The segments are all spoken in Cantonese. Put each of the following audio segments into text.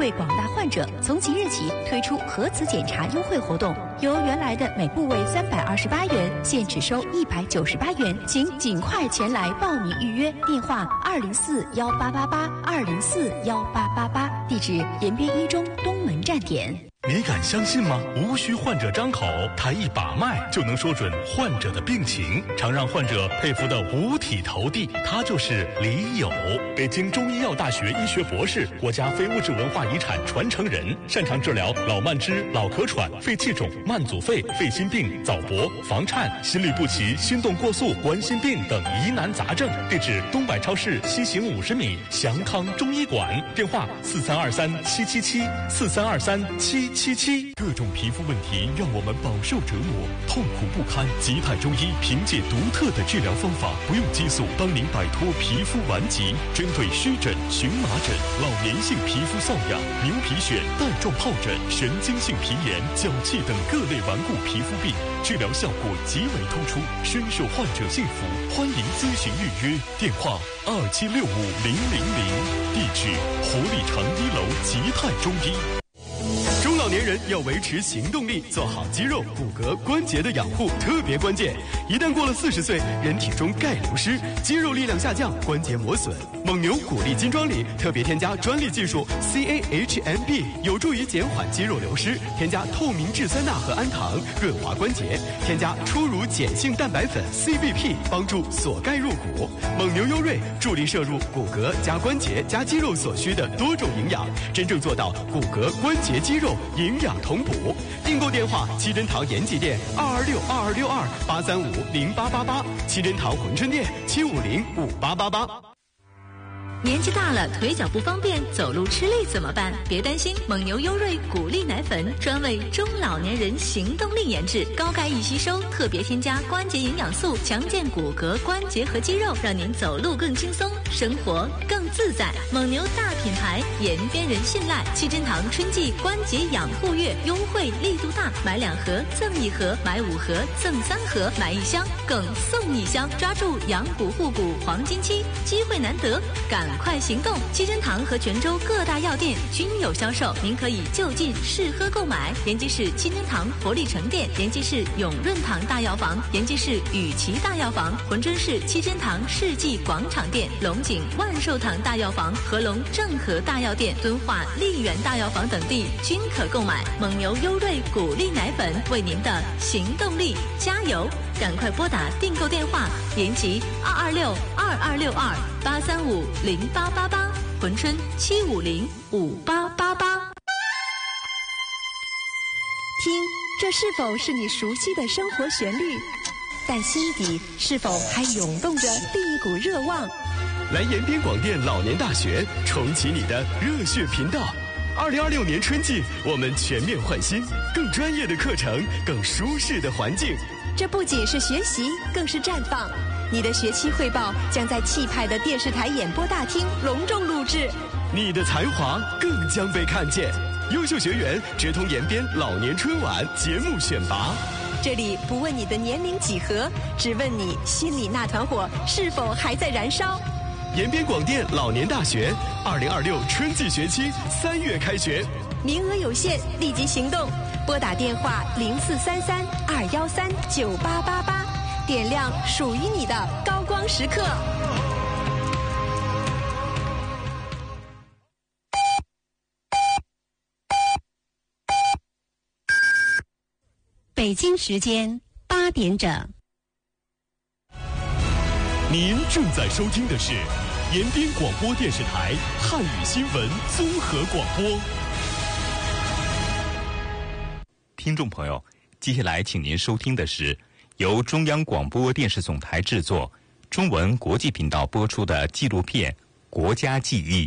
惠广大患者，从即日起推出核磁检查优惠活动，由原来的每部位328元，现只收198元，请尽快前来报名预约。电话2041888，2041888，地址延边一中东门站点。 你敢相信吗？无需患者张口，他一把脉就能说准患者的病情，常让患者佩服得五体投地。他就是李友，北京中医药大学医学博士，国家非物质文化遗产传承人，擅长治疗老慢支、老咳喘、肺气肿、慢阻肺、肺心病、早搏、房颤、心律不齐、心动过速、冠心病等疑难杂症。地址：东百超市西行50米，祥康中医馆。电话：43237774，43237777。各种皮肤问题让我们饱受折磨，痛苦不堪。吉泰中医凭借独特的治疗方法，不用激素，帮您摆脱皮肤顽疾。针对湿疹、荨麻疹、老年性皮肤瘙痒、牛皮癣、带状疱疹、神经性皮炎、脚气等各类顽固皮肤病，治疗效果极为突出，深受患者信服。欢迎咨询预约，电话27650000，地址活力城1楼吉泰中医。中老年人要维持行动力，做好肌肉、骨骼、关节的养护特别关键。一旦过了40岁，人体中钙流失，肌肉力量下降，关节磨损。蒙牛骨力金装里特别添加专利技术 CAHMB， 有助于减缓肌肉流失。添加透明质酸钠和氨糖，润滑关节。添加初乳碱性蛋白粉 CBP， 帮助锁钙入骨。蒙牛优瑞助力摄入骨骼加关节加肌肉所需的多种营养，真正做到骨骼、关节、肌肉营养同补。订购电话：七珍堂延吉店2262262835888，七珍堂珲春店7505888。 年纪大了，腿脚不方便，走路吃力怎么办？别担心，蒙牛优瑞骨力奶粉专为中老年人行动力研制，高钙易吸收，特别添加关节营养素，强健骨骼、关节和肌肉，让您走路更轻松，生活更自在。蒙牛大品牌，延边人信赖。七珍堂春季关节养护月优惠力度大，买2盒赠1盒，买5盒赠3盒，买1箱更送1箱，抓住养骨护骨黄金期，机会难得，赶快行动！七珍堂和泉州各大药店均有销售，您可以就近试喝购买。延吉市七珍堂活力城店、延吉市永润堂大药房、延吉市雨琦大药房、珲春市七珍堂世纪广场店、龙井万寿堂大药房、合龙正和大药店、敦化丽园大药房等地均可购买。蒙牛优瑞骨力奶粉，为您的行动力加油！赶快拨打订购电话：延吉226226283508888，珲春7505888。 听，这是否是你熟悉的生活旋律？但心底是否还涌动着另一股热望？ 来延边广电老年大学，重启你的热血频道。2026年春季，我们全面换新，更专业的课程，更舒适的环境。 这不仅是学习，更是绽放。你的学期汇报将在气派的电视台演播大厅隆重录制， 你的才华更将被看见。优秀学员直通延边老年春晚节目选拔。 这里不问你的年龄几何，只问你心里那团火是否还在燃烧。 延边广电老年大学2026春季学期3月开学， 名额有限，立即行动！拨打电话043321398888，点亮属于你的高光时刻。 北京时间8点整。 您正在收听的是延边广播电视台汉语新闻综合广播。 听众朋友，接下来请您收听的是由中央广播电视总台制作、中文国际频道播出的纪录片《国家记忆》。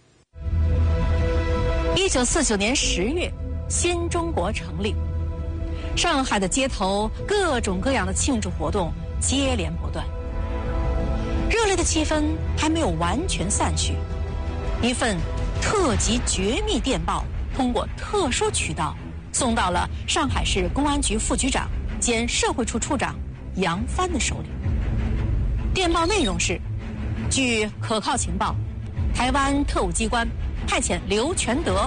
1949年10月，新中国成立，上海的街头各种各样的庆祝活动接连不断，热烈的气氛还没有完全散去，一份特级绝密电报通过特殊渠道送到了上海市公安局副局长兼社会处处长杨帆的手里。电报内容是：据可靠情报，台湾特务机关派遣刘全德